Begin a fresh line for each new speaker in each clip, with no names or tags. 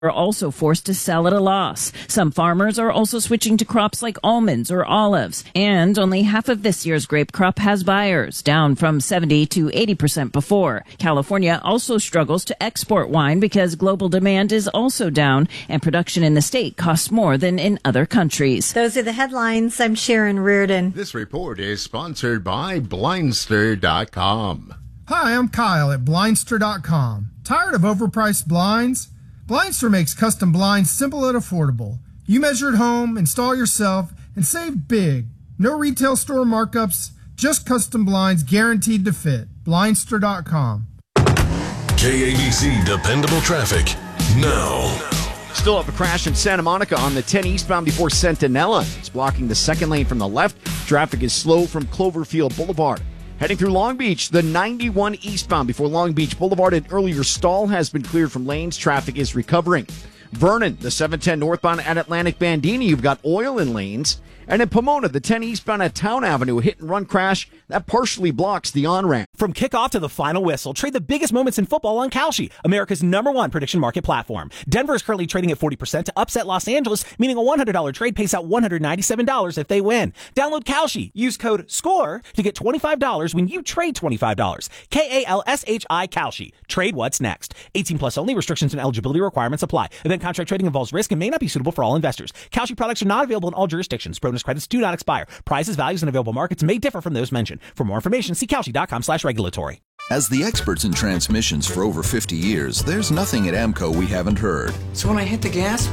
are also forced to sell at a loss. Some farmers are also switching to crops like almonds or olives. And only half of this year's grape crop has buyers, down from 70 to 80% before. California also struggles to export wine because global demand is also down, and production in the state costs more than in other countries.
Those are the headlines. I'm Sharon Reardon.
This report is sponsored by Blindster.com.
Hi, I'm Kyle at Blindster.com. Tired of overpriced blinds? Blindster makes custom blinds simple and affordable. You measure at home, install yourself, and save big. No retail store markups, just custom blinds guaranteed to fit. Blindster.com.
KABC Dependable Traffic now.
Still have a crash in Santa Monica on the 10 eastbound before Centinela. It's blocking the second lane from the left. Traffic is slow from Cloverfield Boulevard. Heading through Long Beach, the 91 eastbound before Long Beach Boulevard, an earlier stall has been cleared from lanes. Traffic is recovering. Vernon, the 710 northbound at Atlantic Bandini, you've got oil in lanes. And in Pomona, the 10 eastbound at Town Avenue, a hit-and-run crash that partially blocks the on-ramp.
From kickoff to the final whistle, trade the biggest moments in football on Kalshi, America's #1 prediction market platform. Denver is currently trading at 40% to upset Los Angeles, meaning a $100 trade pays out $197 if they win. Download Kalshi. Use code SCORE to get $25 when you trade $25. KALSHI Kalshi. Trade what's next. 18 plus only. Restrictions and eligibility requirements apply. Event contract trading involves risk and may not be suitable for all investors. Kalshi products are not available in all jurisdictions. Bonus credits do not expire. Prices, values, and available markets may differ from those mentioned. For more information, see Kalshi.com/regulatory.
As the experts in transmissions for over 50 years, there's nothing at AMCO we haven't heard.
So when I hit the gas,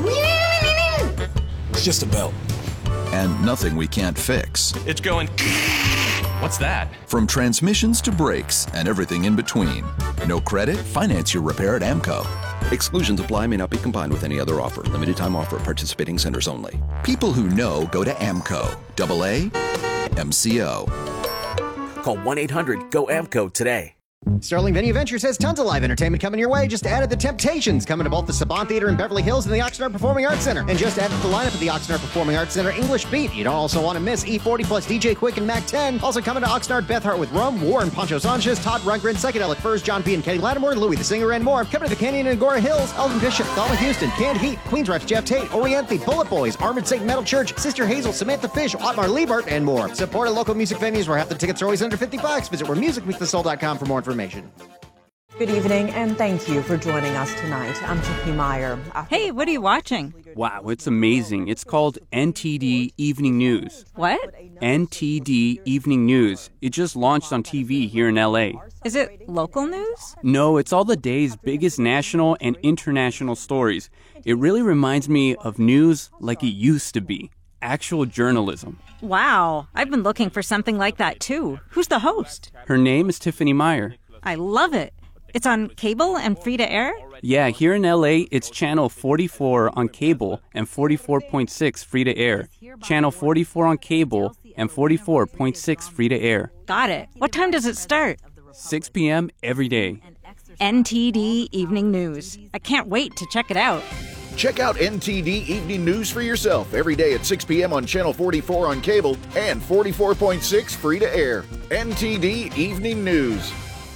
it's just a belt.
And nothing we can't fix.
It's going... What's that?
From transmissions to brakes and everything in between. No credit? Finance your repair at AMCO.
Exclusions apply, may not be combined with any other offer. Limited time offer at participating centers only.
People who know go to AMCO. AA MCO.
Call 1-800-GO-AMCO today.
Sterling Venue Ventures has tons of live entertainment coming your way. Just added The Temptations coming to both the Saban Theater in Beverly Hills and the Oxnard Performing Arts Center. And just added to the lineup at the Oxnard Performing Arts Center, English Beat. You don't also want to miss E40 plus DJ Quick and Mac 10. Also coming to Oxnard, Beth Hart with Rome, Warren, Pancho Sanchez, Todd Rundgren, Psychedelic Furs, John P. and Kenny Lattimore, Louis the Singer, and more. Coming to the Canyon and Agora Hills, Elvin Bishop, Thelma Houston, Canned Heat, Queens Refs, Jeff Tate, Oriente, Bullet Boys, Armored Satan Metal Church, Sister Hazel, Samantha Fish, Otmar Liebert, and more. Support our local music venues where half the tickets are always under $50. Visit wheremusicmeetsthesoul.com for more information.
Good evening, and thank you for joining us tonight. I'm Tiffany Meyer.
Hey, what are you watching?
Wow, it's amazing. It's called NTD Evening News.
What?
NTD Evening News. It just launched on TV here in LA.
Is it local news?
No, it's all the day's biggest national and international stories. It really reminds me of news like it used to be. Actual journalism.
Wow, I've been looking for something like that too. Who's the host?
Her name is Tiffany Meyer.
I love it. It's on cable and free to air?
Yeah, here in LA, it's channel 44 on cable and 44.6 free to air. Channel 44 on cable and 44.6 free to air.
Got it. What time does it start?
6 p.m. every day.
NTD Evening News. I can't wait to check it out.
Check out NTD Evening News for yourself every day at 6 p.m. on Channel 44 on cable and 44.6 free to air. NTD Evening News.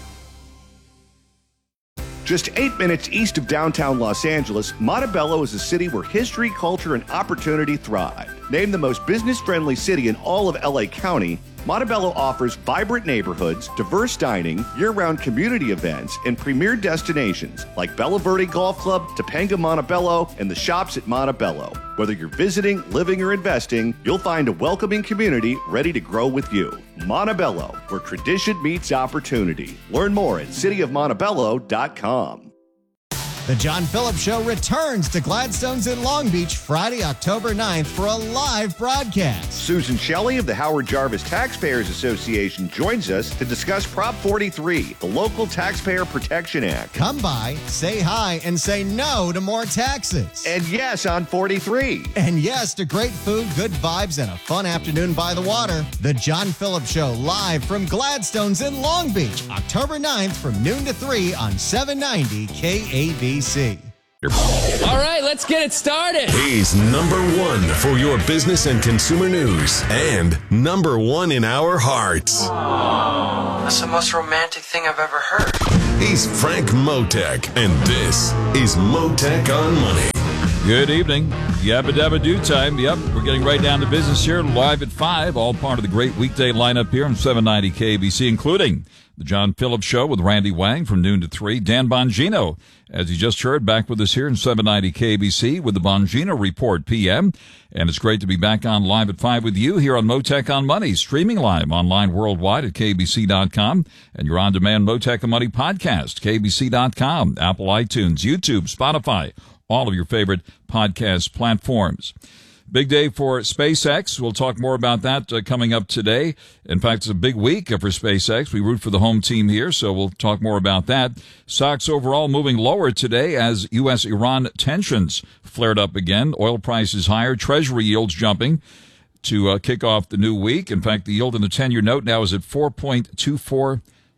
Just 8 minutes east of downtown Los Angeles, Montebello is a city where history, culture, and opportunity thrive. Named the most business-friendly city in all of LA County, Montebello offers vibrant neighborhoods, diverse dining, year-round community events, and premier destinations like Bella Verde Golf Club, Topanga Montebello, and the shops at Montebello. Whether you're visiting, living, or investing, you'll find a welcoming community ready to grow with you. Montebello, where tradition meets opportunity. Learn more at cityofmontebello.com.
The John Phillips Show returns to Gladstone's in Long Beach Friday, October 9th for a live broadcast.
Susan Shelley of the Howard Jarvis Taxpayers Association joins us to discuss Prop 43, the Local Taxpayer Protection Act.
Come by, say hi, and say no to more taxes.
And yes on 43.
And yes to great food, good vibes, and a fun afternoon by the water. The John Phillips Show live from Gladstone's in Long Beach, October 9th from noon to 3 on 790 KABC.
All right, let's get it started.
He's number one for your business and consumer news and number one in our hearts.
That's the most romantic thing I've ever heard.
He's Frank Motek, and this is Motek on Money.
Good evening. Yabba Dabba Do time. Yep, we're getting right down to business here, live at 5, all part of the great weekday lineup here on 790 KBC, including the John Phillips Show with Randy Wang from noon to 3. Dan Bongino, as you just heard, back with us here in 790 KBC with the Bongino Report PM. And it's great to be back on live at 5 with you here on Motek on Money, streaming live online worldwide at KBC.com. And your on-demand Motek on Money podcast, KBC.com, Apple iTunes, YouTube, Spotify, all of your favorite podcast platforms. Big day for SpaceX. We'll talk more about that coming up today. In fact, it's a big week for SpaceX. We root for the home team here, so we'll talk more about that. Stocks overall moving lower today as U.S.-Iran tensions flared up again. Oil prices higher, Treasury yields jumping to kick off the new week. In fact, the yield in the 10-year note now is at 4.24%,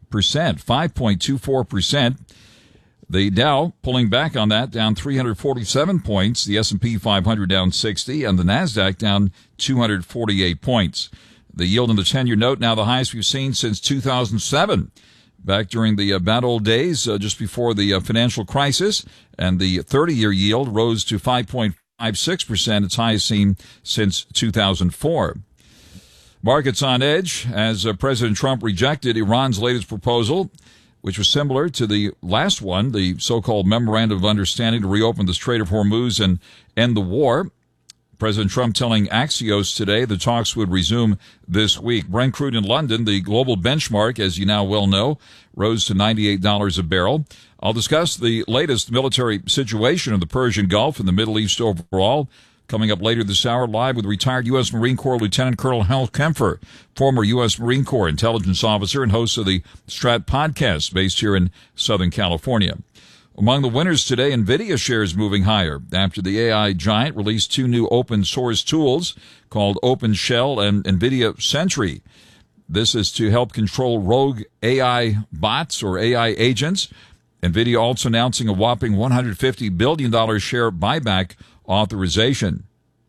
5.24%. The Dow pulling back on that, down 347 points. The S&P 500 down 60, and the Nasdaq down 248 points. The yield in the 10-year note now the highest we've seen since 2007, back during the bad old days, just before the financial crisis. And the 30-year yield rose to 5.56%, its highest seen since 2004. Markets on edge as President Trump rejected Iran's latest proposal, which was similar to the last one, the so-called Memorandum of Understanding to reopen the Strait of Hormuz and end the war. President Trump telling Axios today the talks would resume this week. Brent crude in London, the global benchmark, as you now well know, rose to $98 a barrel. I'll discuss the latest military situation in the Persian Gulf and the Middle East overall. Coming up later this hour, live with retired U.S. Marine Corps Lieutenant Colonel Hal Kempfer, former U.S. Marine Corps intelligence officer and host of the Strat podcast based here in Southern California. Among the winners today, NVIDIA shares moving higher after the AI giant released 2 new open source tools called OpenShell and NVIDIA Sentry. This is to help control rogue AI bots or AI agents. NVIDIA also announcing a whopping $150 billion share buyback authorization.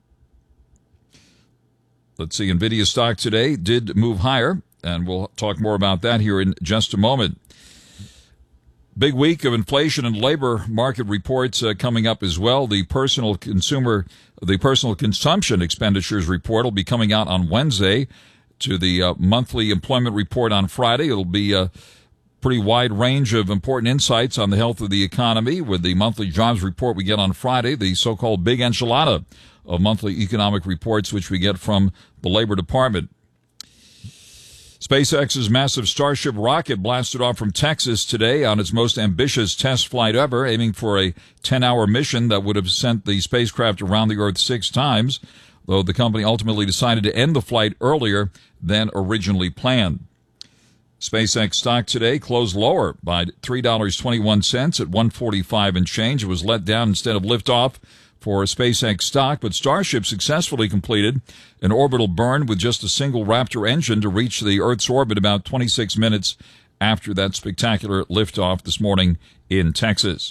Let's see, NVIDIA stock today did move higher, and we'll talk more about that here in just a moment. Big week of inflation and labor market reports coming up as well. The personal consumption expenditures report will be coming out on Wednesday. To the monthly employment report on Friday, it'll be a pretty wide range of important insights on the health of the economy. With the monthly jobs report we get on Friday, the so-called big enchilada of monthly economic reports, which we get from the Labor Department. SpaceX's massive Starship rocket blasted off from Texas today on its most ambitious test flight ever, aiming for a 10-hour mission that would have sent the spacecraft around the Earth 6 times, though the company ultimately decided to end the flight earlier than originally planned. SpaceX stock today closed lower by $3.21 at $145 and change. It was let down instead of liftoff for SpaceX stock, but Starship successfully completed an orbital burn with just a single Raptor engine to reach the Earth's orbit about 26 minutes after that spectacular liftoff this morning in Texas.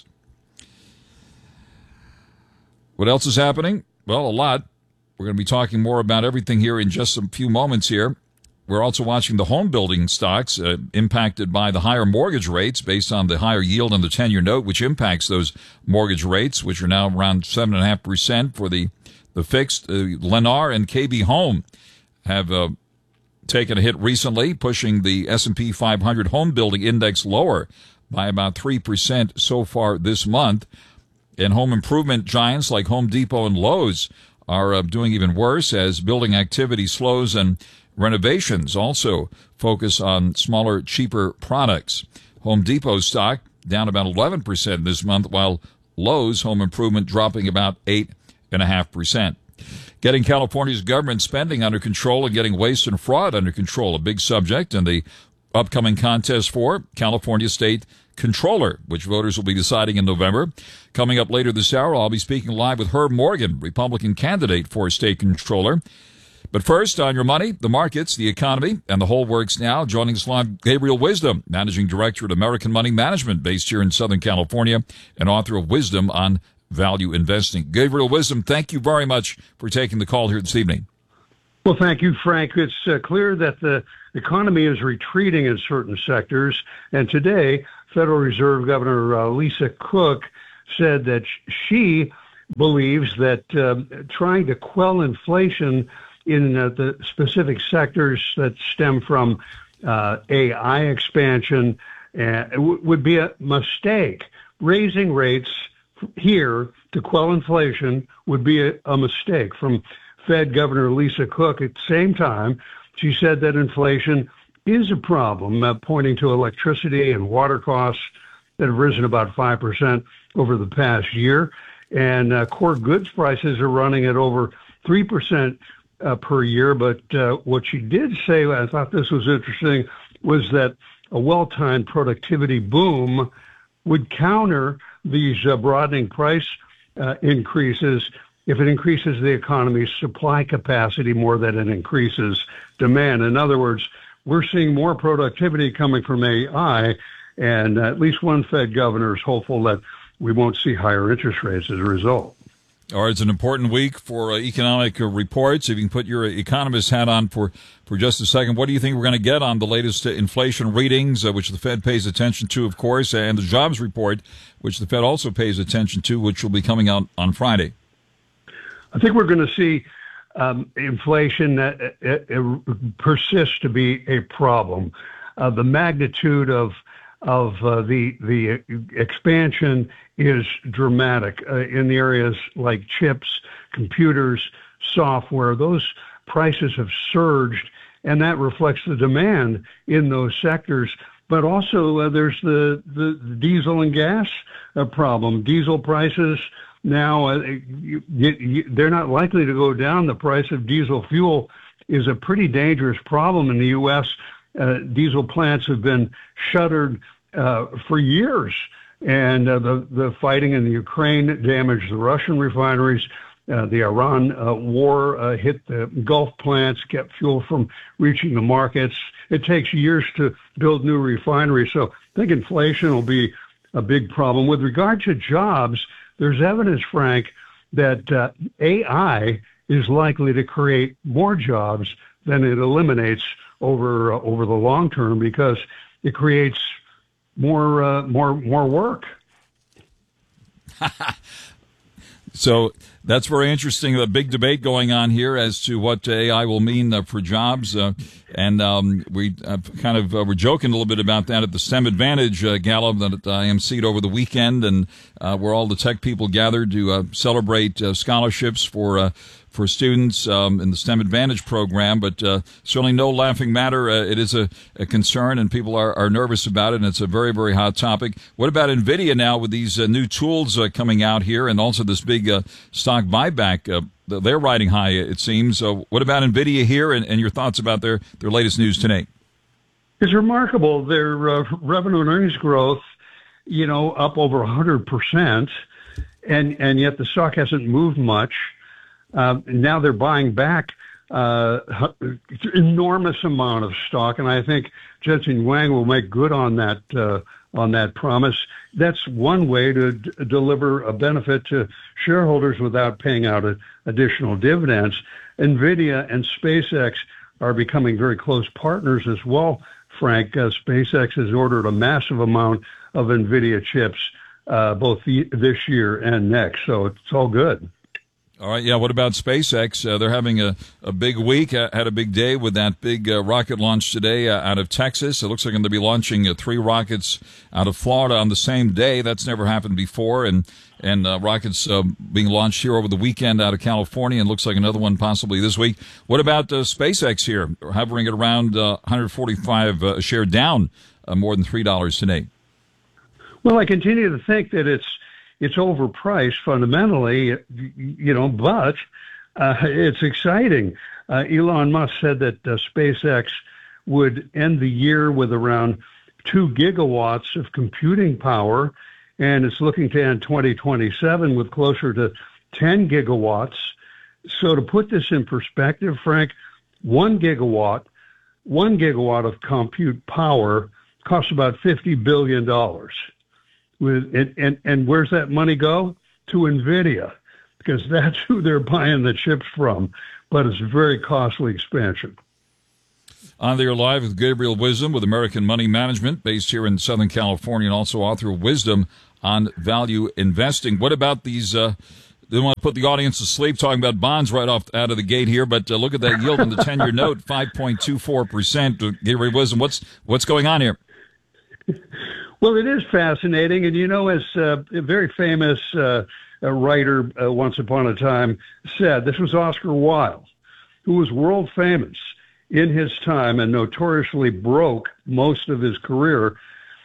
What else is happening? Well, a lot. We're going to be talking more about everything here in just a few moments here. We're also watching the home building stocks impacted by the higher mortgage rates based on the higher yield on the 10-year note, which impacts those mortgage rates, which are now around 7.5% for the fixed. Lennar and KB Home have taken a hit recently, pushing the S&P 500 home building index lower by about 3% so far this month. And home improvement giants like Home Depot and Lowe's are doing even worse as building activity slows, and renovations also focus on smaller, cheaper products. Home Depot stock down about 11% this month, while Lowe's home improvement dropping about 8.5%. Getting California's government spending under control and getting waste and fraud under control, a big subject in the upcoming contest for California State Controller, which voters will be deciding in November. Coming up later this hour, I'll be speaking live with Herb Morgan, Republican candidate for State Controller. But first, on your money, the markets, the economy, and the whole works now. Joining us live, Gabriel Wisdom, Managing Director at American Money Management, based here in Southern California, and author of Wisdom on Value Investing. Gabriel Wisdom, thank you very much for taking the call here this evening.
Well, thank you, Frank. It's clear that the economy is retreating in certain sectors, and today Federal Reserve Governor Lisa Cook said that she believes that trying to quell inflation in the specific sectors that stem from AI expansion would be a mistake. Raising rates here to quell inflation would be a mistake. From Fed Governor Lisa Cook, at the same time, she said that inflation is a problem, pointing to electricity and water costs that have risen about 5% over the past year. And core goods prices are running at over 3% per year. But what she did say, I thought this was interesting, was that a well-timed productivity boom would counter these broadening price increases if it increases the economy's supply capacity more than it increases demand. In other words, we're seeing more productivity coming from AI, and at least one Fed governor is hopeful that we won't see higher interest rates as a result.
All right, it's an important week for economic reports. If you can put your economist hat on for just a second, what do you think we're going to get on the latest inflation readings, which the Fed pays attention to, of course, and the jobs report, which the Fed also pays attention to, which will be coming out on Friday?
I think we're going to see inflation persist to be a problem. The magnitude of the expansion is dramatic in the areas like chips, computers, software. Those prices have surged, and that reflects the demand in those sectors. But also there's the diesel and gas problem. Diesel prices now, they're not likely to go down. The price of diesel fuel is a pretty dangerous problem in the U.S. Diesel plants have been shuttered for years, and the fighting in the Ukraine damaged the Russian refineries. The Iran war hit the Gulf plants, kept fuel from reaching the markets. It takes years to build new refineries, so I think inflation will be a big problem. With regard to jobs, there's evidence, Frank, that AI is likely to create more jobs than it eliminates over the long term because it creates more work.
So that's very interesting. A big debate going on here as to what AI will mean for jobs. And we we're joking a little bit about that at the STEM Advantage Gala that I emceed over the weekend, and where all the tech people gathered to celebrate scholarships for students in the STEM Advantage program, but certainly no laughing matter. It is a concern, and people are nervous about it, and it's a very, very hot topic. What about NVIDIA now with these new tools coming out here, and also this big stock buyback? They're riding high, it seems. What about NVIDIA here, and your thoughts about their latest news today?
It's remarkable. Their revenue and earnings growth, up over 100%, and yet the stock hasn't moved much. Now they're buying back enormous amount of stock, and I think Jensen Huang will make good on that promise. That's one way to deliver a benefit to shareholders without paying out additional dividends. NVIDIA and SpaceX are becoming very close partners as well, Frank. SpaceX has ordered a massive amount of NVIDIA chips both this year and next, so it's all good.
All right, yeah, what about SpaceX? They're having a big week, had a big day with that big rocket launch today out of Texas. It looks like they're going to be launching 3 rockets out of Florida on the same day. That's never happened before, and rockets being launched here over the weekend out of California, and looks like another one possibly this week. What about SpaceX here, hovering at around 145 a share, down more than $3 today?
Well, I continue to think that it's overpriced fundamentally, but it's exciting. Elon Musk said that SpaceX would end the year with around 2 gigawatts of computing power, and it's looking to end 2027 with closer to 10 gigawatts. So to put this in perspective, Frank, 1 gigawatt of compute power costs about $50 billion. And where's that money go? To NVIDIA, because that's who they're buying the chips from. But it's a very costly expansion.
On there live with Gabriel Wisdom with American Money Management, based here in Southern California, and also author of Wisdom on Value Investing. What about these? They want to put the audience to sleep talking about bonds right off out of the gate here, but look at that yield on the 10-year note, 5.24%. Gabriel Wisdom, what's going on here?
Well, it is fascinating, and as a very famous writer once upon a time said, this was Oscar Wilde, who was world famous in his time and notoriously broke most of his career.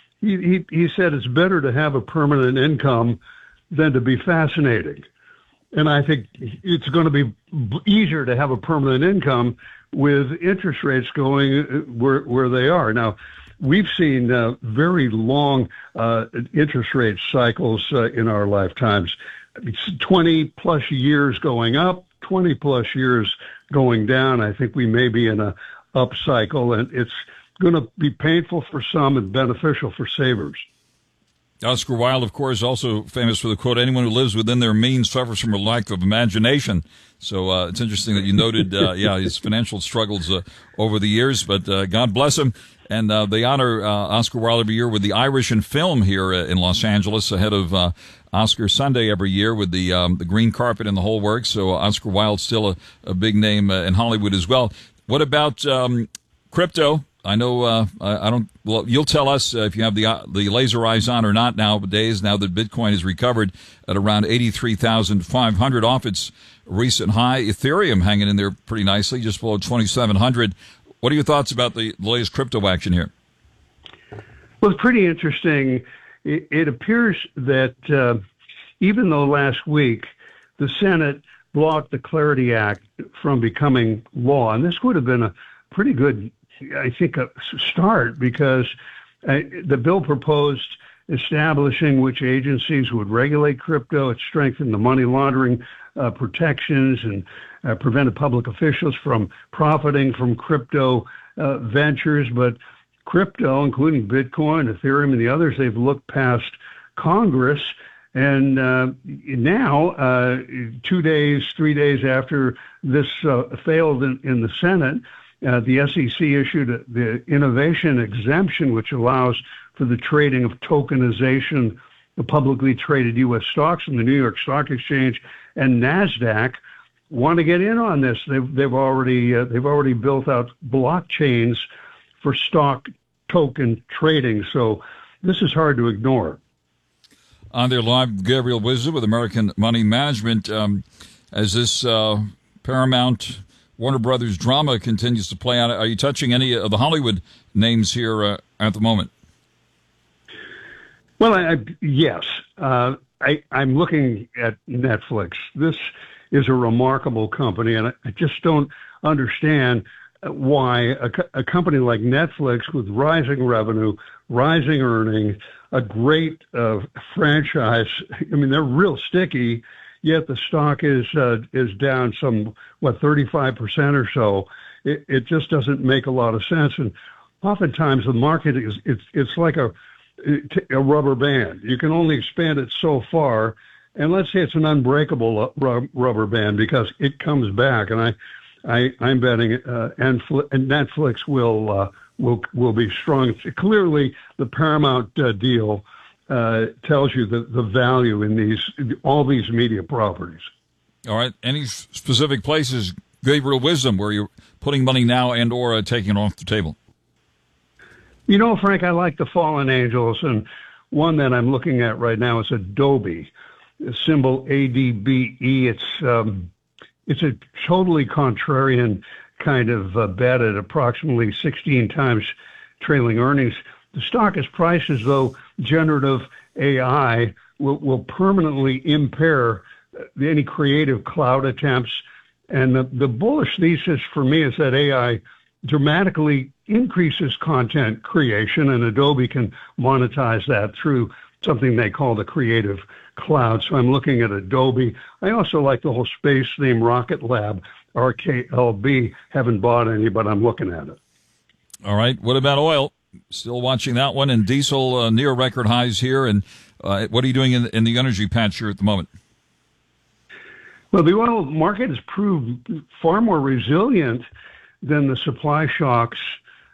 He said it's better to have a permanent income than to be fascinating. And I think it's going to be easier to have a permanent income with interest rates going where they are. Now, we've seen very long interest rate cycles in our lifetimes. It's 20-plus years going up, 20-plus years going down. I think we may be in a up cycle, and it's going to be painful for some and beneficial for savers.
Oscar Wilde, of course, also famous for the quote, anyone who lives within their means suffers from a lack of imagination. So it's interesting that you noted, his financial struggles over the years, but God bless him. And they honor Oscar Wilde every year with the Irish in film here in Los Angeles ahead of Oscar Sunday every year with the green carpet and the whole works. So Oscar Wilde still a big name in Hollywood as well. What about crypto? I know you'll tell us if you have the laser eyes on or not nowadays, now that Bitcoin has recovered at around 83,500 off its recent high. Ethereum hanging in there pretty nicely, just below 2,700. What are your thoughts about the latest crypto action here?
Well, it's pretty interesting. It appears that even though last week the Senate blocked the Clarity Act from becoming law, and this would have been a pretty good, I think, a start, because the bill proposed establishing which agencies would regulate crypto. It strengthened the money laundering protections and prevented public officials from profiting from crypto ventures. But crypto, including Bitcoin, Ethereum, and the others, they've looked past Congress. And now, 3 days after this failed in the Senate, the SEC issued the innovation exemption, which allows for the trading of tokenization of publicly traded U.S. stocks, and the New York Stock Exchange and NASDAQ want to get in on this. They've already built out blockchains for stock token trading. So this is hard to ignore.
On their live, Gabriel Wisdom with American Money Management. As this Paramount Warner Brothers drama continues to play out, are you touching any of the Hollywood names here at the moment?
Well, yes. I'm looking at Netflix. This is a remarkable company, and I just don't understand why a company like Netflix, with rising revenue, rising earnings, a great franchise, I mean, they're real sticky, yet the stock is down some, 35% or so. It just doesn't make a lot of sense. And oftentimes the market it's like a rubber band. You can only expand it so far. And let's say it's an unbreakable rubber band, because it comes back. And I'm betting and Netflix will be strong. Clearly, the Paramount deal tells you the value in all these media properties.
All right. Any specific places, Gabriel Wisdom, where you're putting money now and or taking it off the table?
Frank, I like the fallen angels, and one that I'm looking at right now is Adobe, symbol ADBE. It's a totally contrarian kind of bet at approximately 16 times trailing earnings. The stock is priced as though generative AI will permanently impair any creative cloud attempts. And the bullish thesis for me is that AI dramatically increases content creation, and Adobe can monetize that through something they call the Creative Cloud. So I'm looking at Adobe. I also like the whole space theme, Rocket Lab, RKLB. Haven't bought any, but I'm looking at it.
All right. What about oil? Still watching that one, and diesel near record highs here. And what are you doing in the energy patch here at the moment?
Well, the oil market has proved far more resilient than the supply shocks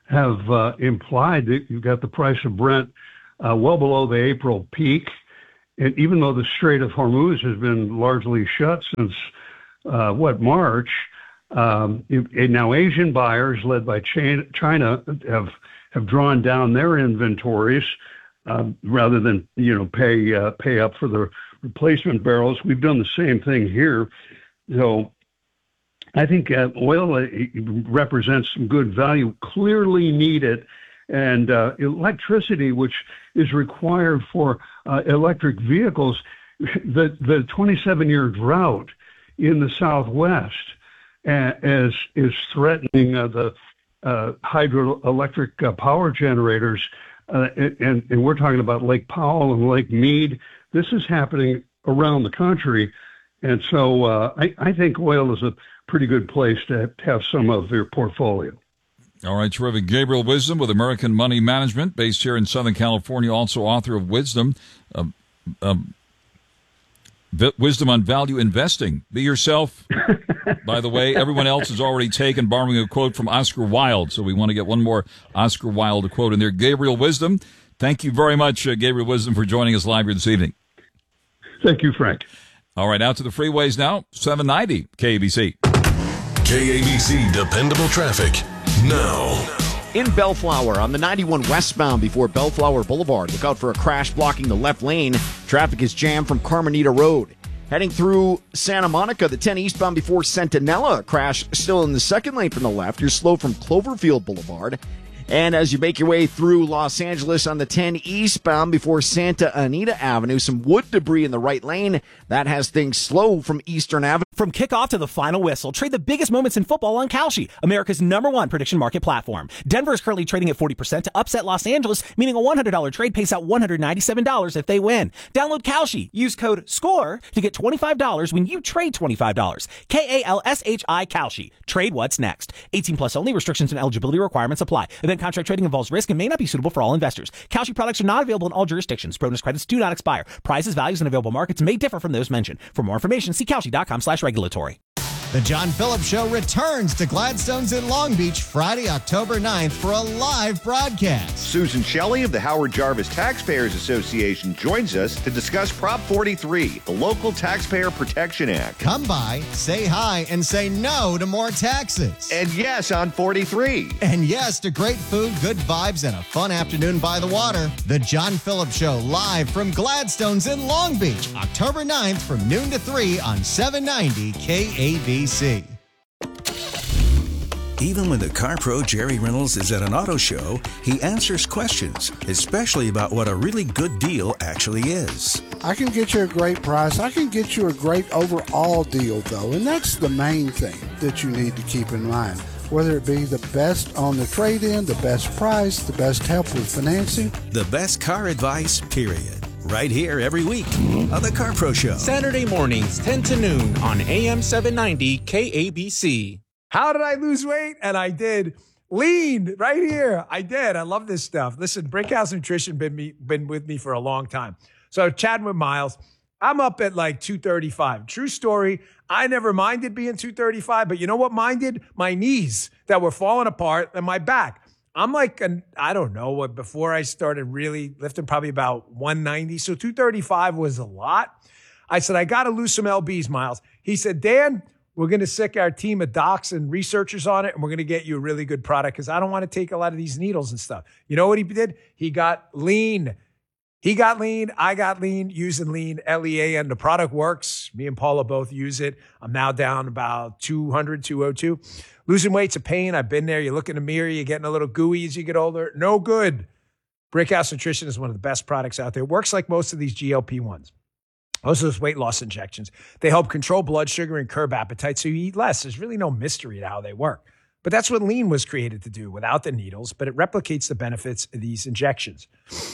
have implied that you've got the price of Brent well below the April peak. And even though the Strait of Hormuz has been largely shut since, March, and now Asian buyers led by China have drawn down their inventories rather than, pay up for the replacement barrels. We've done the same thing here. So I think oil represents some good value, clearly needed, and electricity, which is required for electric vehicles. The 27-year drought in the Southwest is threatening the hydroelectric power generators, and we're talking about Lake Powell and Lake Mead. This is happening around the country, and so I think oil is a pretty good place to have some of their portfolio.
All right, terrific. Gabriel Wisdom with American Money Management, based here in Southern California, also author of Wisdom on Value Investing. Be yourself. By the way, everyone else has already taken, borrowing a quote from Oscar Wilde, so we want to get one more Oscar Wilde quote in there. Gabriel Wisdom, thank you very much, Gabriel Wisdom, for joining us live here this evening.
Thank you, Frank.
All right, out to the freeways now, 790 KABC.
KABC Dependable Traffic now.
In Bellflower on the 91 westbound before Bellflower Boulevard. Look out for a crash blocking the left lane. Traffic is jammed from Carmenita Road. Heading through Santa Monica, the 10 eastbound before Centinela. Crash still in the second lane from the left. You're slow from Cloverfield Boulevard. And as you make your way through Los Angeles on the 10 eastbound before Santa Anita Avenue, some wood debris in the right lane. That has things slow from Eastern Avenue.
From kickoff to the final whistle, trade the biggest moments in football on Kalshi, America's #1 prediction market platform. Denver is currently trading at 40% to upset Los Angeles, meaning a $100 trade pays out $197 if they win. Download Kalshi. Use code SCORE to get $25 when you trade $25. KALSHI Kalshi. Trade what's next. 18 plus only. Restrictions and eligibility requirements apply. Event contract trading involves risk and may not be suitable for all investors. Kalshi products are not available in all jurisdictions. Bonus credits do not expire. Prices, values, and available markets may differ from those mentioned. For more information, see Kalshi.com/regulatory.
The John Phillips Show returns to Gladstone's in Long Beach Friday, October 9th for a live broadcast.
Susan Shelley of the Howard Jarvis Taxpayers Association joins us to discuss Prop 43, the Local Taxpayer Protection Act.
Come by, say hi, and say no to more taxes.
And yes on 43.
And yes to great food, good vibes, and a fun afternoon by the water. The John Phillips Show live from Gladstone's in Long Beach, October 9th from noon to 3 on 790 KABC.
Even when the car pro Jerry Reynolds is at an auto show, he answers questions, especially about what a really good deal actually is.
I can get you a great price. I can get you a great overall deal, though, and that's the main thing that you need to keep in mind. Whether it be the best on the trade-in, the best price, the best help with financing.
The best car advice, period. Right here every week on the Car Pro Show.
Saturday mornings, 10 to noon on AM 790 KABC.
How did I lose weight? And I did. Lean right here. I did. I love this stuff. Listen, Brickhouse Nutrition been with me for a long time. So chatting with Miles, I'm up at like 235. True story. I never minded being 235, but you know what minded? My knees that were falling apart and my back. I'm like, I don't know, before I started really lifting, probably about 190. So 235 was a lot. I said, I got to lose some LBs, Miles. He said, Dan, we're going to sick our team of docs and researchers on it, and we're going to get you a really good product because I don't want to take a lot of these needles and stuff. You know what he did? He got lean. He got lean. I got lean using lean, LEAN. The product works. Me and Paula both use it. I'm now down about 200, 202. Losing weight's a pain. I've been there. You look in the mirror, you're getting a little gooey as you get older. No good. Brickhouse Nutrition is one of the best products out there. It works like most of these GLP-1s. Most of those weight loss injections. They help control blood sugar and curb appetite so you eat less. There's really no mystery to how they work. But that's what lean was created to do without the needles, but it replicates the benefits of these injections.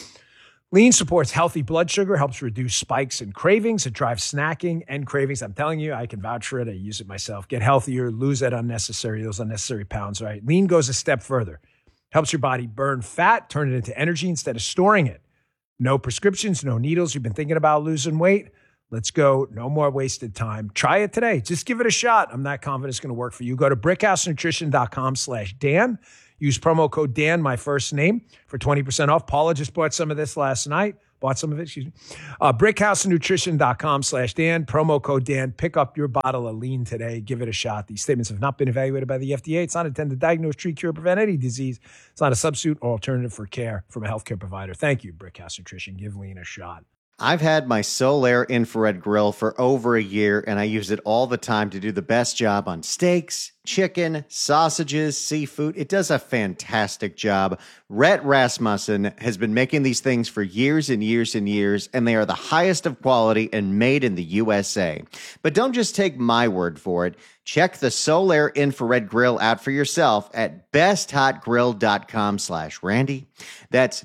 Lean supports healthy blood sugar, helps reduce spikes and cravings. It drives snacking and cravings. I'm telling you, I can vouch for it. I use it myself. Get healthier, lose those unnecessary pounds, right? Lean goes a step further. Helps your body burn fat, turn it into energy instead of storing it. No prescriptions, no needles. You've been thinking about losing weight? Let's go. No more wasted time. Try it today. Just give it a shot. I'm not confident it's going to work for you. Go to brickhousenutrition.com/Dan. Use promo code Dan, my first name, for 20% off. Paula just bought some of this last night. Bought some of it, excuse me. BrickhouseNutrition.com/Dan, promo code Dan. Pick up your bottle of lean today. Give it a shot. These statements have not been evaluated by the FDA. It's not intended to diagnose, treat, cure, prevent any disease. It's not a substitute or alternative for care from a healthcare provider. Thank you, Brickhouse Nutrition. Give lean a shot.
I've had my Solaire infrared grill for over a year, and I use it all the time to do the best job on steaks, chicken, sausages, seafood. It does a fantastic job. Rhett Rasmussen has been making these things for years and years and years, and they are the highest of quality and made in the USA. But don't just take my word for it. Check the Solaire infrared grill out for yourself at besthotgrill.com/Randy. That's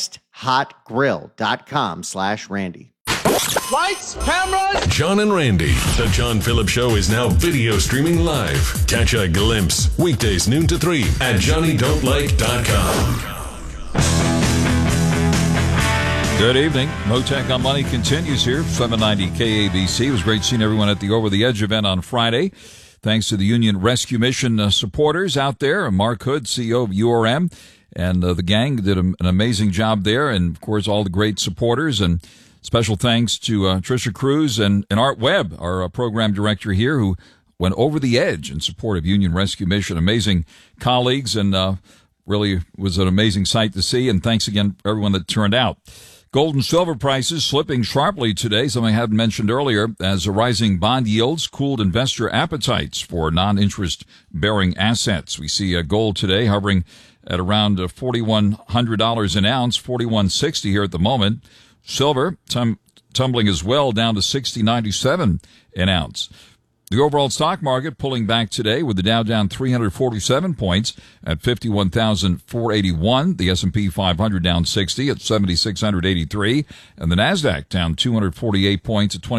besthotgrill.com/Randy.
Lights, cameras.
John and Randy. The John Phillips Show is now video streaming live. Catch a glimpse weekdays noon to 3 at JohnnyDon'tLike.com.
Good evening. Motec on Money continues here, 790 KABC. It was great seeing everyone at the Over the Edge event on Friday. Thanks to the Union Rescue Mission supporters out there. Mark Hood, CEO of URM, and the gang did an amazing job there. And, of course, all the great supporters. And special thanks to Tricia Cruz and Art Webb, our program director here, who went over the edge in support of Union Rescue Mission. Amazing colleagues, and really was an amazing sight to see. And thanks again for everyone that turned out. Gold and silver prices slipping sharply today, something I hadn't mentioned earlier, as rising bond yields cooled investor appetites for non-interest-bearing assets. We see gold today hovering at around $4,100 an ounce, $4,160 here at the moment. Silver tumbling as well down to $60.97 an ounce. The overall stock market pulling back today with the Dow down 347 points at 51,481. The S&P 500 down 60 at 7,683. And the NASDAQ down 248 points at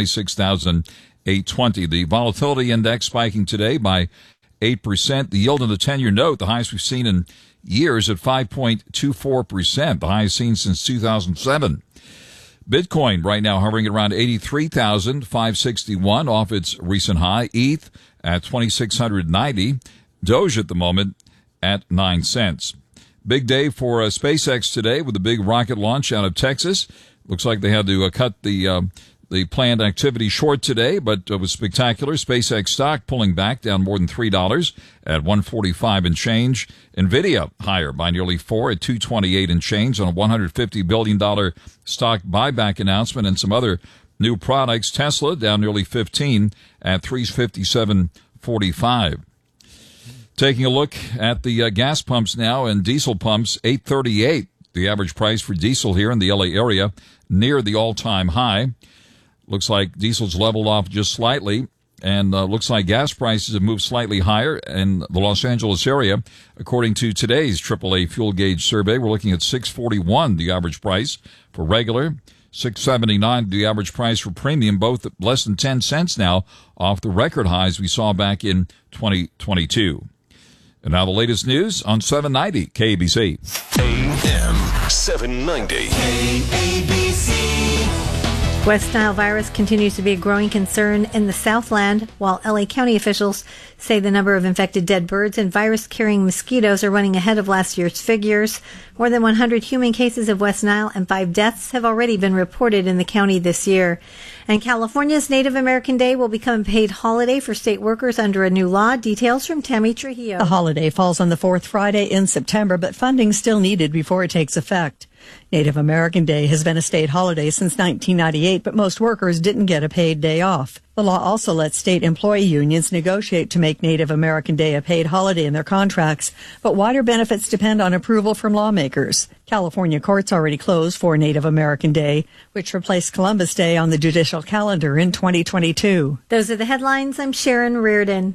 26,820. The volatility index spiking today by 8%. The yield on the 10-year note, the highest we've seen in years, at 5.24%, the highest seen since 2007. Bitcoin right now hovering at around 83,561 off its recent high. ETH at 2,690. Doge at the moment at 9 cents. Big day for SpaceX today with the big rocket launch out of Texas. Looks like they had to cut the planned activity short today, but it was spectacular. SpaceX stock pulling back down more than $3 at $145 and change. NVIDIA higher by nearly $4 at $228 and change on a $150 billion stock buyback announcement and some other new products. Tesla down nearly 15 at $357.45. Taking a look at the gas pumps now and diesel pumps, $8.38. The average price for diesel here in the LA area near the all-time high. Looks like diesel's leveled off just slightly, and looks like gas prices have moved slightly higher in the Los Angeles area. According to today's AAA fuel gauge survey, we're looking at $6.41, the average price for regular, $6.79, the average price for premium, both at less than 10 cents now off the record highs we saw back in 2022. And now the latest news on 790 KABC.
AM 790
KABC. West Nile virus continues to be a growing concern in the Southland, while LA County officials say the number of infected dead birds and virus-carrying mosquitoes are running ahead of last year's figures. More than 100 human cases of West Nile and 5 deaths have already been reported in the county this year. And California's Native American Day will become a paid holiday for state workers under a new law. Details from Tammy Trujillo.
The holiday falls on the fourth Friday in September, but funding still needed before it takes effect. Native American Day has been a state holiday since 1998, but most workers didn't get a paid day off. The law also lets state employee unions negotiate to make Native American Day a paid holiday in their contracts, but wider benefits depend on approval from lawmakers. California courts already closed for Native American Day, which replaced Columbus Day on the judicial calendar in 2022.
Those are the headlines. I'm Sharon Reardon.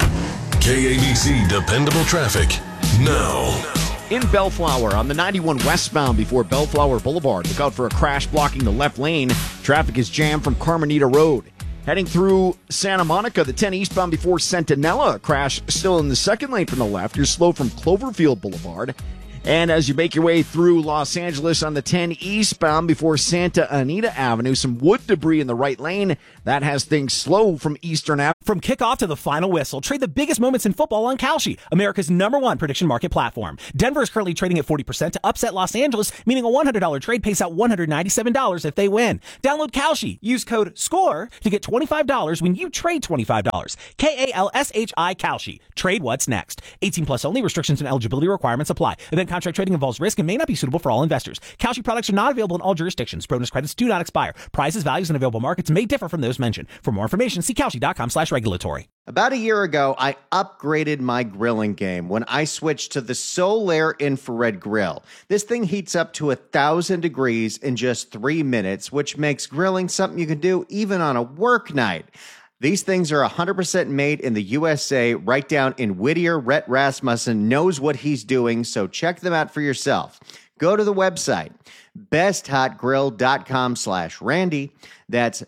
KABC Dependable Traffic now.
In Bellflower on the 91 westbound before Bellflower Boulevard. Look out for a crash blocking the left lane. Traffic is jammed from Carmenita Road. Heading through Santa Monica, the 10 eastbound before Centinela. A crash still in the second lane from the left. You're slow from Cloverfield Boulevard. And as you make your way through Los Angeles on the 10 eastbound before Santa Anita Avenue, some wood debris in the right lane. That has things slow from Eastern Ave.
From kickoff to the final whistle, trade the biggest moments in football on Kalshi, America's #1 prediction market platform. Denver is currently trading at 40% to upset Los Angeles, meaning a $100 trade pays out $197 if they win. Download Kalshi. Use code SCORE to get $25 when you trade $25. KALSHI Kalshi. Trade what's next. 18 plus only. Restrictions and eligibility requirements apply. Event contract trading involves risk and may not be suitable for all investors. Kalshi products are not available in all jurisdictions. Bonus credits do not expire. Prices, values, and available markets may differ from those mentioned. For more information, see Kalshi.com/regulatory.
About a year ago, I upgraded my grilling game when I switched to the Solaire infrared grill. This thing heats up to 1,000 degrees in just 3 minutes, which makes grilling something you can do even on a work night. These things are 100% made in the USA, right down in Whittier. Rhett Rasmussen knows what he's doing, so check them out for yourself. Go to the website, besthotgrill.com/Randy. That's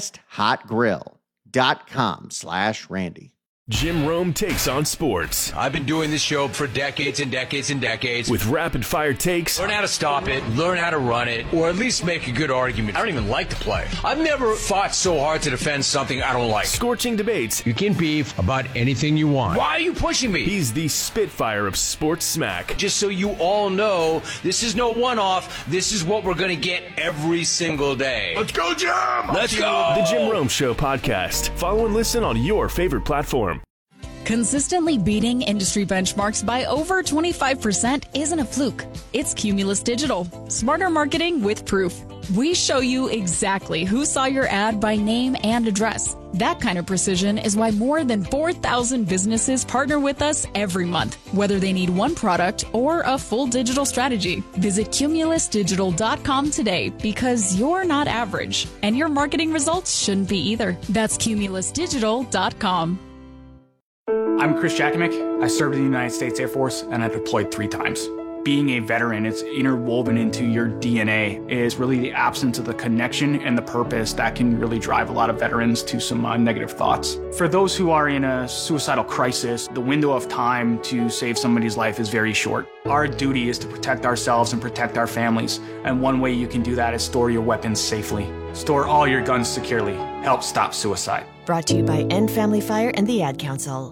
besthotgrill.com/Randy.
Jim Rome takes on sports.
I've been doing this show for decades and decades and decades.
With rapid-fire takes.
Learn how to stop it, learn how to run it, or at least make a good argument. I don't even like to play. I've never fought so hard to defend something I don't like.
Scorching debates.
You can beef about anything you want. Why are you pushing me?
He's the Spitfire of sports smack.
Just so you all know, this is no one-off. This is what we're going to get every single day.
Let's go, Jim!
Let's go!
The Jim Rome Show podcast. Follow and listen on your favorite platform.
Consistently beating industry benchmarks by over 25% isn't a fluke. It's Cumulus Digital. Smarter marketing with proof. We show you exactly who saw your ad by name and address. That kind of precision is why more than 4,000 businesses partner with us every month, whether they need one product or a full digital strategy. Visit cumulusdigital.com today because you're not average, and your marketing results shouldn't be either. That's cumulusdigital.com.
I'm Chris Jakimick. I served in the United States Air Force and I deployed 3 times. Being a veteran, it's interwoven into your DNA, is really the absence of the connection and the purpose that can really drive a lot of veterans to some negative thoughts. For those who are in a suicidal crisis, the window of time to save somebody's life is very short. Our duty is to protect ourselves and protect our families, and one way you can do that is store your weapons safely. Store all your guns securely. Help stop suicide.
Brought to you by End Family Fire and the Ad Council.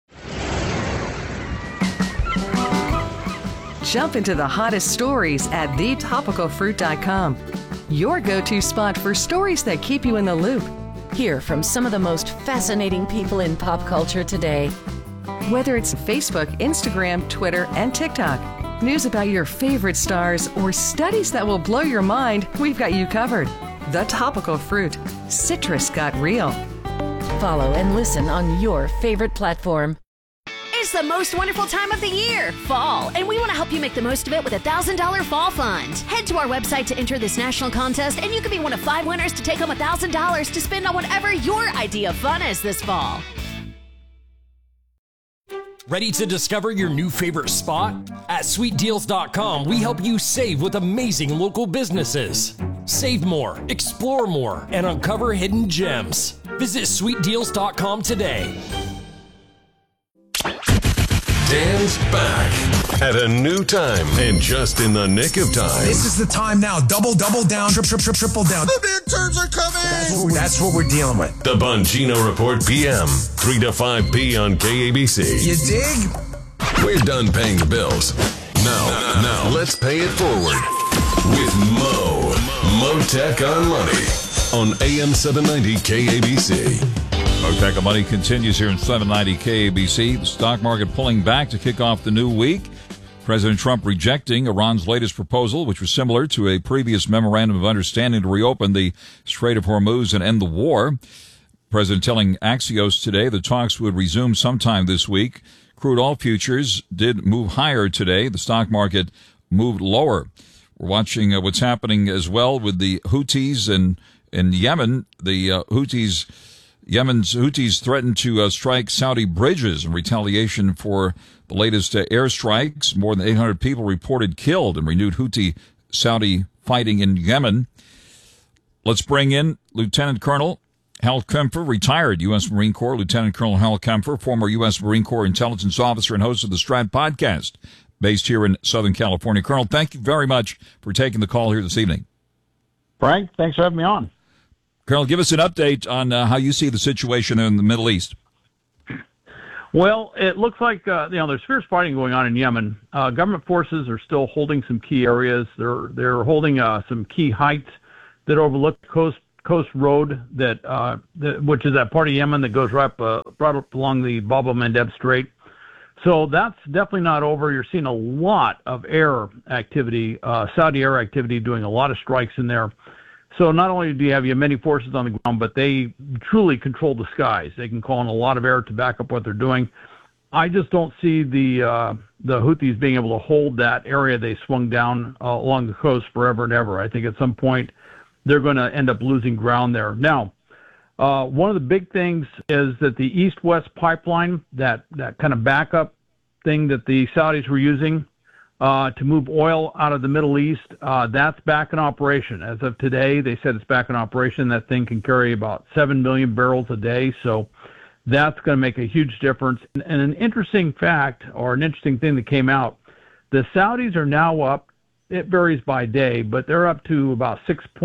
Jump into the hottest stories at thetopicalfruit.com. Your go-to spot for stories that keep you in the loop.
Hear from some of the most fascinating people in pop culture today.
Whether it's Facebook, Instagram, Twitter, and TikTok, news about your favorite stars, or studies that will blow your mind, we've got you covered. The Topical Fruit. Citrus got real.
Follow and listen on your favorite platform.
It's the most wonderful time of the year, fall, and we want to help you make the most of it with a $1,000 fall fund. Head to our website to enter this national contest, and you could be one of 5 winners to take home $1,000 to spend on whatever your idea of fun is this fall.
Ready to discover your new favorite spot? At sweetdeals.com, we help you save with amazing local businesses. Save more, explore more, and uncover hidden gems. Visit sweetdeals.com today.
Dan's back at a new time and just in the nick of time.
This is the time now. Double down, triple down. The midterms are coming. That's what we're dealing with.
The Bongino Report PM, 3 to 5 p on KABC.
You dig?
We're done paying the bills. Now let's pay it forward with Mo Tech on Money on AM 790 KABC.
Tech on Money continues here in 790 KABC. The stock market pulling back to kick off the new week. President Trump rejecting Iran's latest proposal, which was similar to a previous memorandum of understanding to reopen the Strait of Hormuz and end the war. President telling Axios today the talks would resume sometime this week. Crude oil futures did move higher today. The stock market moved lower. We're watching what's happening as well with the Houthis in Yemen. The Yemen's Houthis threatened to strike Saudi bridges in retaliation for the latest airstrikes. More than 800 people reported killed in renewed Houthi-Saudi fighting in Yemen. Let's bring in Lieutenant Colonel Hal Kempfer, retired U.S. Marine Corps. Lieutenant Colonel Hal Kempfer, former U.S. Marine Corps intelligence officer and host of the Strat podcast, based here in Southern California. Colonel, thank you very much for taking the call here this evening.
Frank, thanks for having me on.
Colonel, give us an update on how you see the situation in the Middle East.
Well, it looks like there's fierce fighting going on in Yemen. Government forces are still holding some key areas. They're holding some key heights that overlook coast road which is that part of Yemen that goes right up along the Bab el-Mandeb Strait. So that's definitely not over. You're seeing a lot of air activity, Saudi air activity, doing a lot of strikes in there. So not only do you have Yemeni forces on the ground, but they truly control the skies. They can call in a lot of air to back up what they're doing. I just don't see the Houthis being able to hold that area they swung down along the coast forever and ever. I think at some point they're going to end up losing ground there. Now, one of the big things is that the East-West pipeline, that kind of backup thing that the Saudis were using to move oil out of the Middle East, that's back in operation. As of today, they said it's back in operation. That thing can carry about 7 million barrels a day, so that's going to make a huge difference. And an interesting fact, or an interesting thing that came out, the Saudis are now up, it varies by day, but they're up to about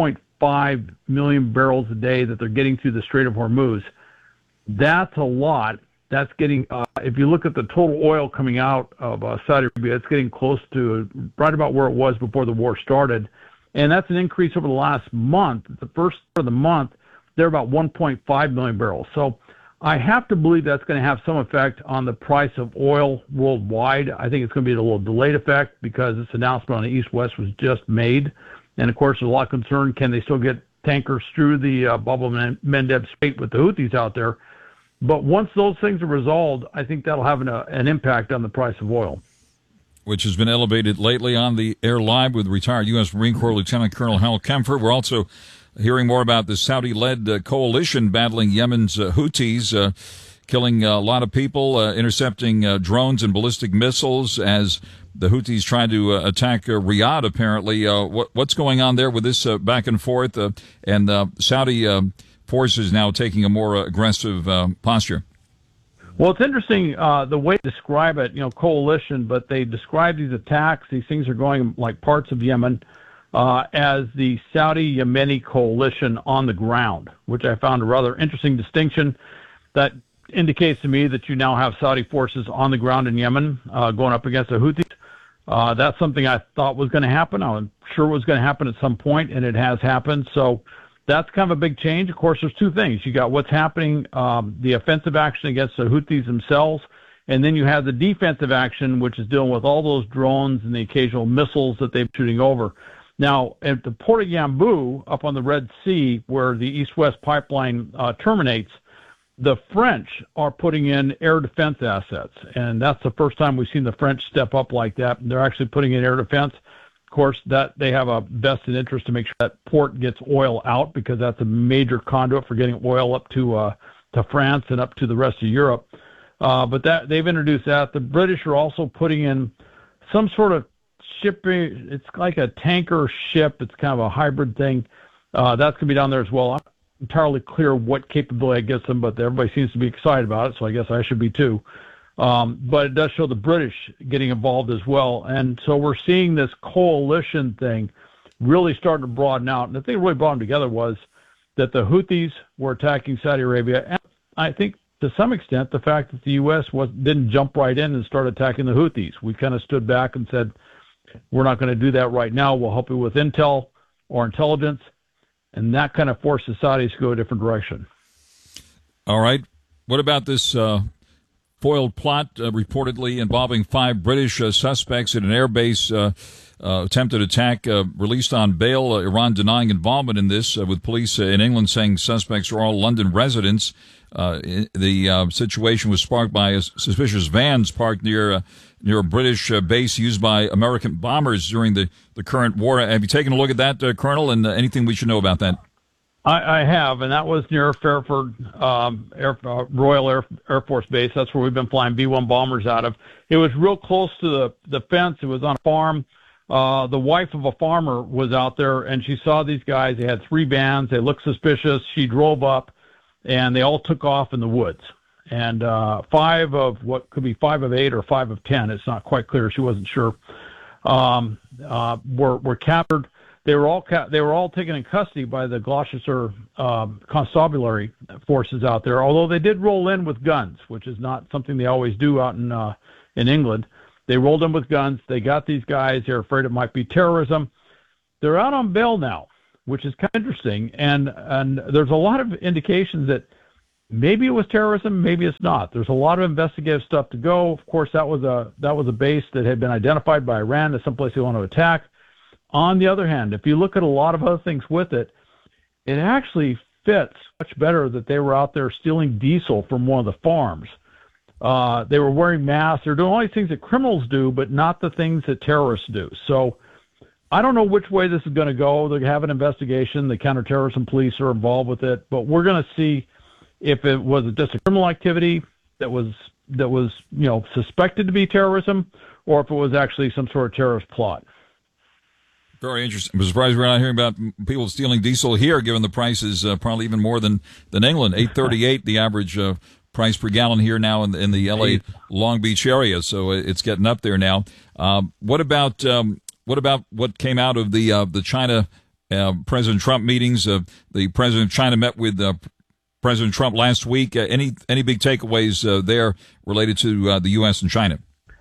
6.5 million barrels a day that they're getting through the Strait of Hormuz. That's a lot. That's getting, if you look at the total oil coming out of Saudi Arabia, it's getting close to right about where it was before the war started. And that's an increase over the last month. The first of the month, they're about 1.5 million barrels. So I have to believe that's going to have some effect on the price of oil worldwide. I think it's going to be a little delayed effect because this announcement on the East-West was just made. And, of course, there's a lot of concern. Can they still get tankers through the Bab el-Mandeb Strait with the Houthis out there? But once those things are resolved, I think that'll have an impact on the price of oil.
Which has been elevated lately on the Air Live with retired U.S. Marine Corps Lieutenant Colonel Hal Kempfer. We're also hearing more about the Saudi-led coalition battling Yemen's Houthis, killing a lot of people, intercepting drones and ballistic missiles as the Houthis try to attack Riyadh, apparently. What's going on there with this back and forth and Saudi forces now taking a more aggressive posture?
Well, it's interesting the way they describe it, coalition, but they describe these attacks, these things are going like parts of Yemen, as the Saudi-Yemeni coalition on the ground, which I found a rather interesting distinction. That indicates to me that you now have Saudi forces on the ground in Yemen going up against the Houthis. That's something I thought was going to happen. I'm sure it was going to happen at some point, and it has happened. So that's kind of a big change. Of course, there's two things. You got what's happening, the offensive action against the Houthis themselves, and then you have the defensive action, which is dealing with all those drones and the occasional missiles that they're shooting over. Now, at the port of Yanbu, up on the Red Sea, where the East-West pipeline terminates, the French are putting in air defense assets, and that's the first time we've seen the French step up like that. They're actually putting in air defense. Of course, that they have a vested interest to make sure that port gets oil out because that's a major conduit for getting oil up to France and up to the rest of Europe. But that they've introduced that. The British are also putting in some sort of shipping. It's like a tanker ship. It's kind of a hybrid thing. That's going to be down there as well. I'm not entirely clear what capability it gets them, but everybody seems to be excited about it, so I guess I should be too. But it does show the British getting involved as well. And so we're seeing this coalition thing really starting to broaden out. And the thing that really brought them together was that the Houthis were attacking Saudi Arabia. And I think to some extent the fact that the U.S. didn't jump right in and start attacking the Houthis. We kind of stood back and said, we're not going to do that right now. We'll help you with intel or intelligence. And that kind of forced the Saudis to go a different direction.
All right. What about this foiled plot reportedly involving 5 British suspects at an airbase attempted attack released on bail, Iran denying involvement in this, with police in England saying suspects are all London residents. The situation was sparked by suspicious vans parked near a British base used by American bombers during the current war. Have you taken a look at that, Colonel, and anything we should know about that?
I have, and that was near Fairford Royal Air Force Base. That's where we've been flying B-1 bombers out of. It was real close to the fence. It was on a farm. The wife of a farmer was out there, and she saw these guys. They had 3 vans. They looked suspicious. She drove up, and they all took off in the woods. And 5 of what could be 5 of 8 or 5 of 10, it's not quite clear. She wasn't sure, were captured. They were all taken in custody by the Gloucester constabulary forces out there. Although they did roll in with guns, which is not something they always do out in England. They rolled in with guns. They got these guys. They're afraid it might be terrorism. They're out on bail now, which is kind of interesting. And there's a lot of indications that maybe it was terrorism, maybe it's not. There's a lot of investigative stuff to go. Of course, that was a base that had been identified by Iran as someplace they want to attack. On the other hand, if you look at a lot of other things with it, it actually fits much better that they were out there stealing diesel from one of the farms. They were wearing masks. They're doing all these things that criminals do, but not the things that terrorists do. So I don't know which way this is going to go. They have an investigation. The counterterrorism police are involved with it, but we're going to see if it was just a criminal activity that was suspected to be terrorism, or if it was actually some sort of terrorist plot.
Very interesting. I'm surprised we're not hearing about people stealing diesel here, given the price is probably even more than England. $8.38 the average price per gallon here now in the L.A. Long Beach area, so it's getting up there now. What about what came out of the China President Trump meetings? The president of China met with President Trump last week. Any big takeaways there related to the U.S. and China?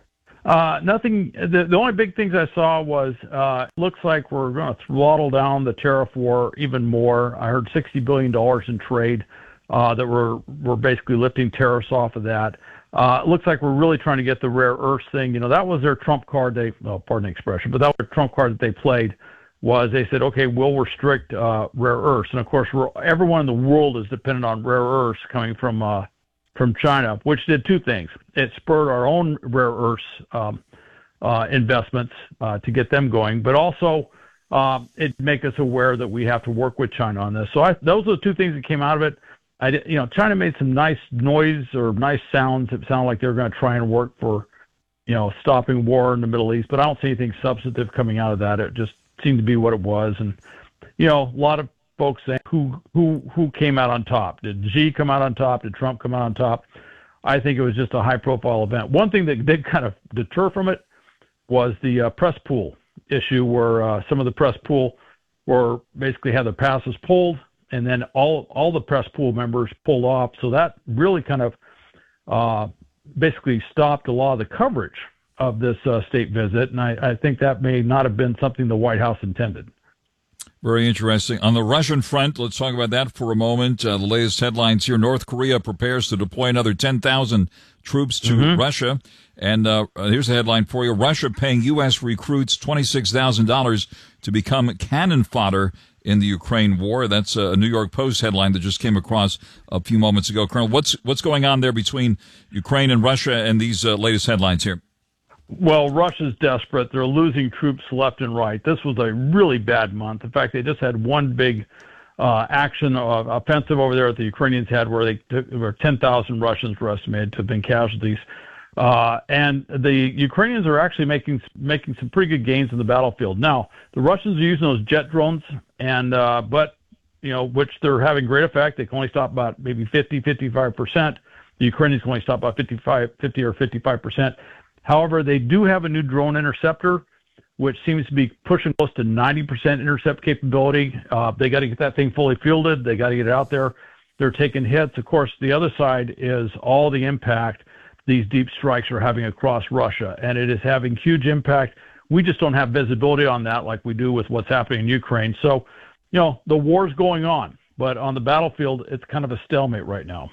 Nothing. The only big things I saw was it looks like we're going to throttle down the tariff war even more. I heard $60 billion in trade that we're basically lifting tariffs off of that. It looks like we're really trying to get the rare earths thing. That was their trump card. Pardon the expression, but that was their trump card that they played. Was they said, okay, we'll restrict rare earths, and of course, everyone in the world is dependent on rare earths coming from China, which did two things. It spurred our own rare earths investments to get them going, but also it make us aware that we have to work with China on this. So those are the two things that came out of it. China made some nice noise or nice sounds. It sounded like they were going to try and work for, stopping war in the Middle East, but I don't see anything substantive coming out of that. It just seemed to be what it was, and a lot of folks saying who came out on top. Did Xi come out on top? Did Trump come out on top? I think it was just a high-profile event. One thing that did kind of deter from it was the press pool issue, where some of the press pool were basically had their passes pulled, and then all the press pool members pulled off. So that really kind of basically stopped a lot of the coverage of this state visit, and I think that may not have been something the White House intended.
Very interesting. On the Russian front, let's talk about that for a moment. The latest headlines here. North Korea prepares to deploy another 10,000 troops to Russia. And here's a headline for you. Russia paying U.S. recruits $26,000 to become cannon fodder in the Ukraine war. That's a New York Post headline that just came across a few moments ago. Colonel, what's going on there between Ukraine and Russia and these latest headlines here?
Well, Russia's desperate. They're losing troops left and right. This was a really bad month. In fact, they just had one big action offensive over there that the Ukrainians had, where where 10,000 Russians were estimated to have been casualties. And the Ukrainians are actually making some pretty good gains in the battlefield. Now, the Russians are using those jet drones, and which they're having great effect. They can only stop about maybe 55%. The Ukrainians can only stop about 50 or 55%. However, they do have a new drone interceptor, which seems to be pushing close to 90% intercept capability. They got to get that thing fully fielded. They got to get it out there. They're taking hits. Of course, the other side is all the impact these deep strikes are having across Russia, and it is having huge impact. We just don't have visibility on that like we do with what's happening in Ukraine. So, the war's going on, but on the battlefield, it's kind of a stalemate right now.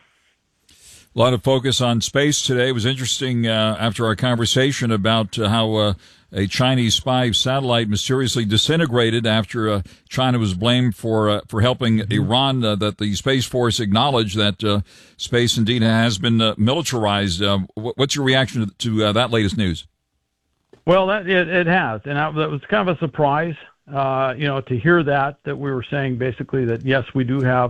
A lot of focus on space today. It was interesting after our conversation about how a Chinese spy satellite mysteriously disintegrated after China was blamed for helping Iran, that the Space Force acknowledged that space indeed has been militarized. What's your reaction to that latest news?
Well, it has, and that was kind of a surprise, to hear that we were saying basically that, yes, we do have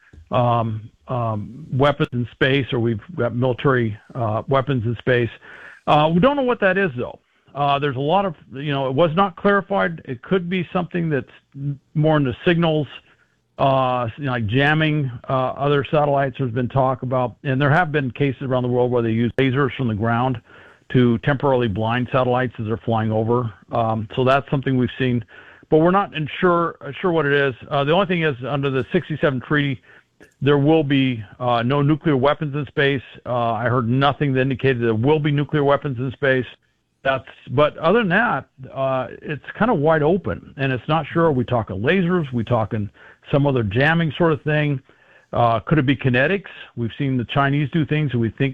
weapons in space, or we've got military weapons in space. We don't know what that is, though. There's a lot of, it was not clarified. It could be something that's more in the signals, like jamming other satellites. There's been talk about, and there have been cases around the world where they use lasers from the ground to temporarily blind satellites as they're flying over. So that's something we've seen. but we're not sure what it is. The only thing is, under the 67 treaty, there will be no nuclear weapons in space. I heard nothing that indicated there will be nuclear weapons in space. But other than that, it's kind of wide open, and it's not sure. Are we talking lasers? We talking some other jamming sort of thing? Could it be kinetics? We've seen the Chinese do things, and we think